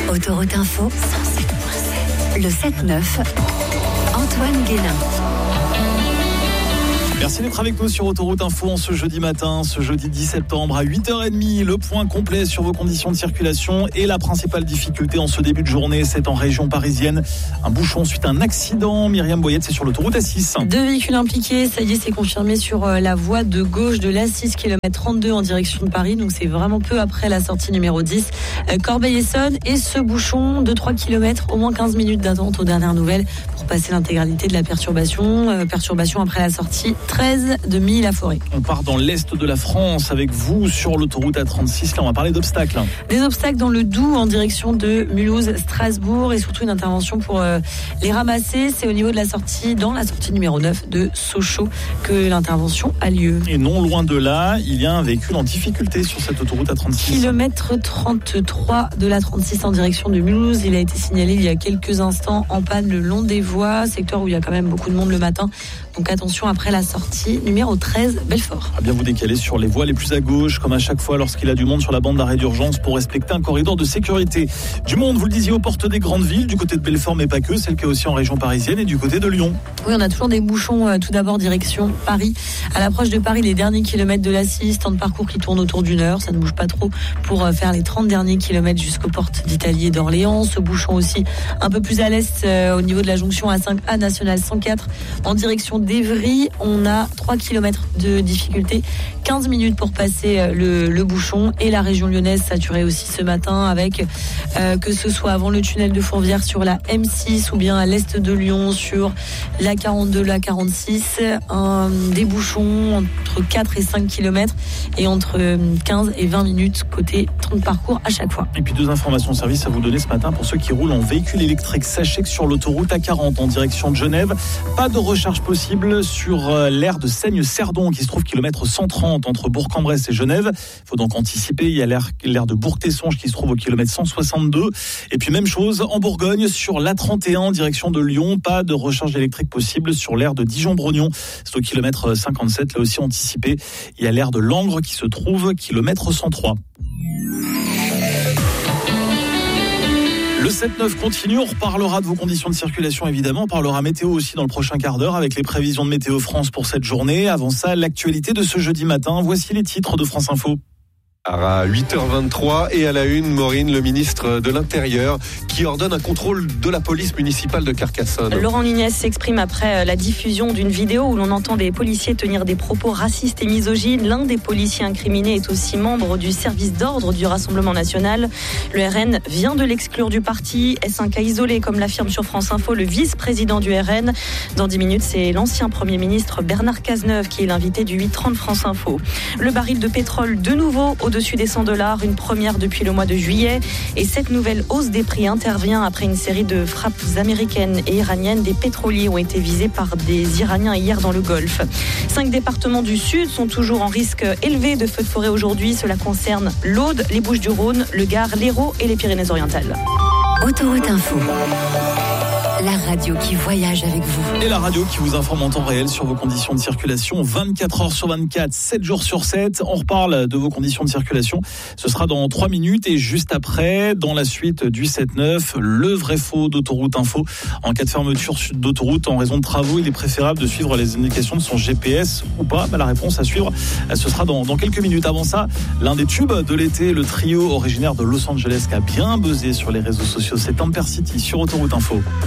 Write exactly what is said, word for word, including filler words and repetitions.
Autoroute Info, le sept neuf, Antoine Guénin. Merci d'être avec nous sur Autoroute Info en ce jeudi matin, ce jeudi dix septembre à huit heures trente. Le point complet sur vos conditions de circulation et la principale difficulté en ce début de journée, c'est en région parisienne. Un bouchon suite à un accident. Myriam Boyette, c'est sur l'autoroute A six. Deux véhicules impliqués, ça y est, c'est confirmé sur la voie de gauche de l'A six, kilomètre trente-deux en direction de Paris. Donc c'est vraiment peu après la sortie numéro dix, Corbeil-Essonnes. Et ce bouchon de trois kilomètres, au moins quinze minutes d'attente aux dernières nouvelles pour passer l'intégralité de la perturbation. Euh, perturbation après la sortie treize de Milly-la-Forêt. On part dans l'est de la France avec vous sur l'autoroute A trente-six. Là, on va parler d'obstacles. Des obstacles dans le Doubs en direction de Mulhouse-Strasbourg et surtout une intervention pour euh, les ramasser. C'est au niveau de la sortie, dans la sortie numéro neuf de Sochaux que l'intervention a lieu. Et non loin de là, il y a un véhicule en difficulté sur cette autoroute A trente-six. Kilomètre trente-trois de la trente-six en direction de Mulhouse. Il a été signalé il y a quelques instants en panne le long des voies, secteur où il y a quand même beaucoup de monde le matin. Donc attention après la sortie numéro treize, Belfort. À bien vous décaler sur les voies les plus à gauche, comme à chaque fois lorsqu'il a du monde sur la bande d'arrêt d'urgence pour respecter un corridor de sécurité. Du monde, vous le disiez, aux portes des grandes villes, du côté de Belfort, mais pas que, c'est le cas aussi en région parisienne et du côté de Lyon. Oui, on a toujours des bouchons, euh, tout d'abord direction Paris. À l'approche de Paris, les derniers kilomètres de l'A six, temps de parcours qui tourne autour d'une heure, ça ne bouge pas trop pour euh, faire les trente derniers kilomètres jusqu'aux portes d'Italie et d'Orléans. Ce bouchon aussi un peu plus à l'est, euh, au niveau de la jonction A cinq A nationale cent quatre, en direction d'Évry. On a trois kilomètres de difficulté, quinze minutes pour passer le, le bouchon, et la région lyonnaise saturée aussi ce matin avec euh, que ce soit avant le tunnel de Fourvière sur la M six ou bien à l'est de Lyon sur la quarante-deux, la quarante-six, un, des bouchons entre quatre et cinq kilomètres et entre quinze et vingt minutes côté temps de parcours à chaque fois. Et puis deux informations de service à vous donner ce matin pour ceux qui roulent en véhicule électrique. Sachez que sur l'autoroute A quarante en direction de Genève, pas de recharge possible sur l'aire de Seigne-Cerdon qui se trouve kilomètre cent trente entre Bourg-en-Bresse et Genève. Il faut donc anticiper. Il y a l'aire, l'aire de Bourg-Tessonge qui se trouve au kilomètre cent soixante-deux. Et puis même chose en Bourgogne sur l'A trente et un en direction de Lyon. Pas de recharge électrique possible sur l'aire de Dijon-Brognon. C'est au kilomètre cinquante-sept. Là aussi anticipé. Il y a l'aire de Langres qui se trouve kilomètre cent trois. Le sept neuf continue, on reparlera de vos conditions de circulation évidemment, on parlera météo aussi dans le prochain quart d'heure avec les prévisions de Météo France pour cette journée. Avant ça, l'actualité de ce jeudi matin, voici les titres de France Info. À huit heures vingt-trois et à la une, Maureen, le ministre de l'Intérieur, qui ordonne un contrôle de la police municipale de Carcassonne. Laurent Nunez s'exprime après la diffusion d'une vidéo où l'on entend des policiers tenir des propos racistes et misogynes. L'un des policiers incriminés est aussi membre du service d'ordre du Rassemblement national. Le R N vient de l'exclure du parti. Est-ce un cas isolé, comme l'affirme sur France Info le vice-président du R N? Dans dix minutes, c'est l'ancien Premier ministre Bernard Cazeneuve qui est l'invité du huit trente France Info. Le baril de pétrole de nouveau au au-dessus des cent dollars, une première depuis le mois de juillet. Et cette nouvelle hausse des prix intervient après une série de frappes américaines et iraniennes. Des pétroliers ont été visés par des Iraniens hier dans le Golfe. Cinq départements du Sud sont toujours en risque élevé de feux de forêt aujourd'hui. Cela concerne l'Aude, les Bouches-du-Rhône, le Gard, l'Hérault et les Pyrénées-Orientales. Autoroute Info. La radio qui voyage avec vous. Et la radio qui vous informe en temps réel sur vos conditions de circulation vingt-quatre heures sur vingt-quatre, sept jours sur sept. On reparle de vos conditions de circulation. Ce sera dans trois minutes et juste après, dans la suite du sept neuf, le vrai faux d'Autoroute Info. En cas de fermeture d'autoroute en raison de travaux, il est préférable de suivre les indications de son G P S ou pas. Bah, la réponse à suivre, ce sera dans, dans quelques minutes. Avant ça, l'un des tubes de l'été, le trio originaire de Los Angeles qui a bien buzzé sur les réseaux sociaux, c'est Amper City sur Autoroute Info.